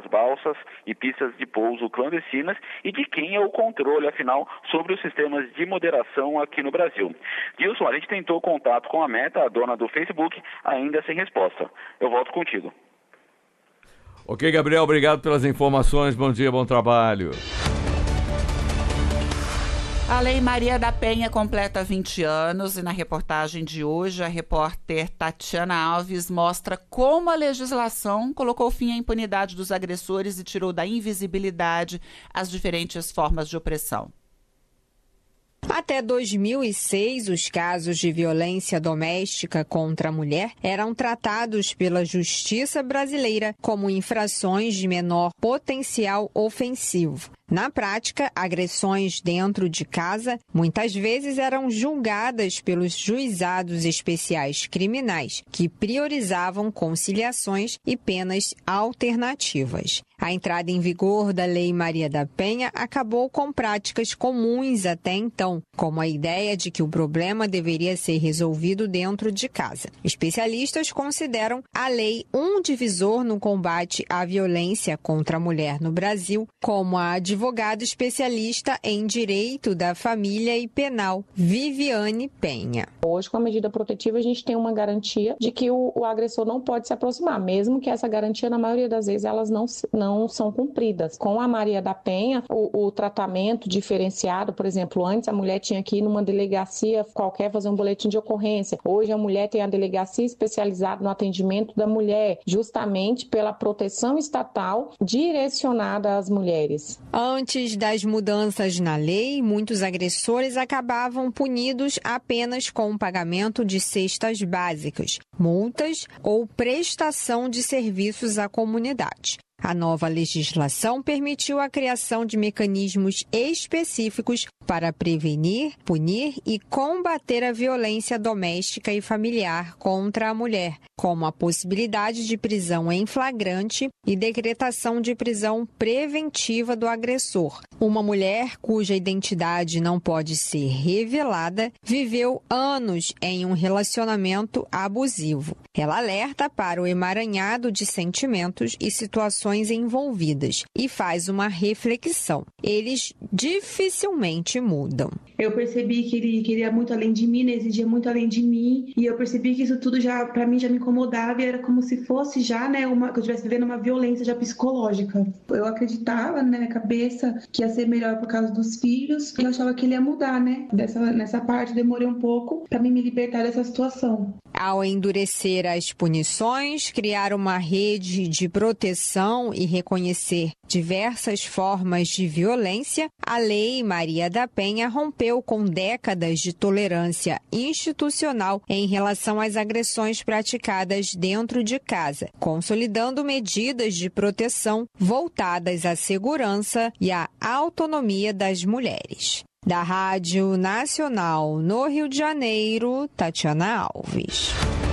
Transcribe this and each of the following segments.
balsas e pistas de pouso clandestinas e de quem é o controle, afinal, sobre os sistemas de moderação aqui no Brasil. Gilson, a gente tentou contato com a Meta, a dona do Facebook, ainda sem resposta. Eu volto contigo. Ok, Gabriel, obrigado pelas informações. Bom dia, bom trabalho. A Lei Maria da Penha completa 20 anos e na reportagem de hoje a repórter Tatiana Alves mostra como a legislação colocou fim à impunidade dos agressores e tirou da invisibilidade as diferentes formas de opressão. Até 2006, os casos de violência doméstica contra a mulher eram tratados pela Justiça brasileira como infrações de menor potencial ofensivo. Na prática, agressões dentro de casa muitas vezes eram julgadas pelos juizados especiais criminais, que priorizavam conciliações e penas alternativas. A entrada em vigor da Lei Maria da Penha acabou com práticas comuns até então, como a ideia de que o problema deveria ser resolvido dentro de casa. Especialistas consideram a lei um divisor no combate à violência contra a mulher no Brasil, como a advogada especialista em direito da família e penal, Viviane Penha. Hoje, com a medida protetiva, a gente tem uma garantia de que o agressor não pode se aproximar, mesmo que essa garantia, na maioria das vezes, elas não são cumpridas. Com a Maria da Penha, o tratamento diferenciado, por exemplo, antes a mulher tinha que ir numa delegacia qualquer fazer um boletim de ocorrência. Hoje a mulher tem a delegacia especializada no atendimento da mulher, justamente pela proteção estatal direcionada às mulheres. Antes das mudanças na lei, muitos agressores acabavam punidos apenas com o pagamento de cestas básicas, multas ou prestação de serviços à comunidade. A nova legislação permitiu a criação de mecanismos específicos para prevenir, punir e combater a violência doméstica e familiar contra a mulher, como a possibilidade de prisão em flagrante e decretação de prisão preventiva do agressor. Uma mulher cuja identidade não pode ser revelada viveu anos em um relacionamento abusivo. Ela alerta para o emaranhado de sentimentos e situações envolvidas e faz uma reflexão. Eles dificilmente mudam. Eu percebi que ele queria muito além de mim, exigia muito além de mim, e eu percebi que isso tudo já, para mim, já me incomodava e era como se fosse já, que eu estivesse vivendo uma violência já psicológica. Eu acreditava, na minha cabeça, que ia ser melhor por causa dos filhos, e eu achava que ele ia mudar, nessa parte demorei um pouco para me libertar dessa situação. Ao endurecer as punições, criar uma rede de proteção e reconhecer diversas formas de violência, a Lei Maria da Penha rompeu com décadas de tolerância institucional em relação às agressões praticadas dentro de casa, consolidando medidas de proteção voltadas à segurança e à autonomia das mulheres. Da Rádio Nacional no Rio de Janeiro, Tatiana Alves.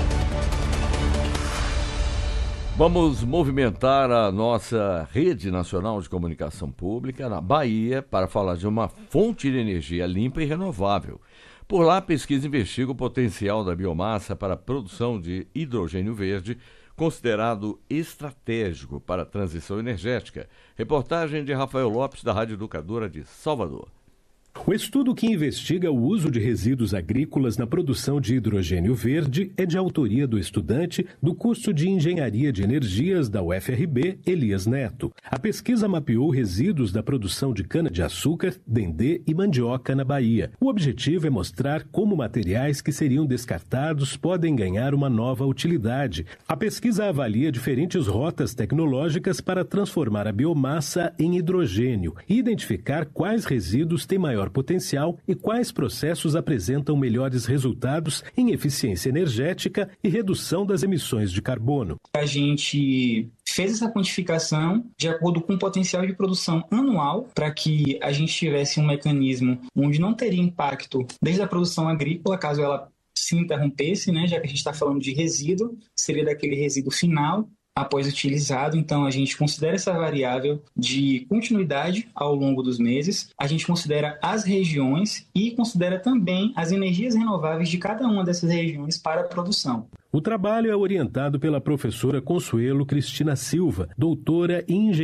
Vamos movimentar a nossa rede nacional de comunicação pública na Bahia para falar de uma fonte de energia limpa e renovável. Por lá, a pesquisa investiga o potencial da biomassa para a produção de hidrogênio verde, considerado estratégico para a transição energética. Reportagem de Rafael Lopes, da Rádio Educadora de Salvador. O estudo que investiga o uso de resíduos agrícolas na produção de hidrogênio verde é de autoria do estudante do curso de Engenharia de Energias da UFRB, Elias Neto. A pesquisa mapeou resíduos da produção de cana-de-açúcar, dendê e mandioca na Bahia. O objetivo é mostrar como materiais que seriam descartados podem ganhar uma nova utilidade. A pesquisa avalia diferentes rotas tecnológicas para transformar a biomassa em hidrogênio e identificar quais resíduos têm maior potencial e quais processos apresentam melhores resultados em eficiência energética e redução das emissões de carbono. A gente fez essa quantificação de acordo com o potencial de produção anual para que a gente tivesse um mecanismo onde não teria impacto desde a produção agrícola, caso ela se interrompesse, já que a gente está falando de resíduo, seria daquele resíduo final após utilizado. Então a gente considera essa variável de continuidade ao longo dos meses, a gente considera as regiões e considera também as energias renováveis de cada uma dessas regiões para a produção. O trabalho é orientado pela professora Consuelo Cristina Silva, doutora em engenharia